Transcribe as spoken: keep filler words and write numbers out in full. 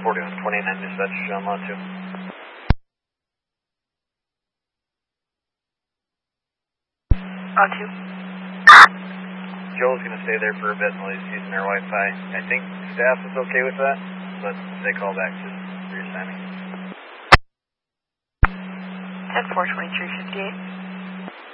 forty-one twenty-nine dispatch, John Law two. Law two. Joel's going to stay there for a bit while he's using their Wi-Fi. I think staff is okay with that, but if they call back, just reassign me. ten four twenty-three fifty-eight.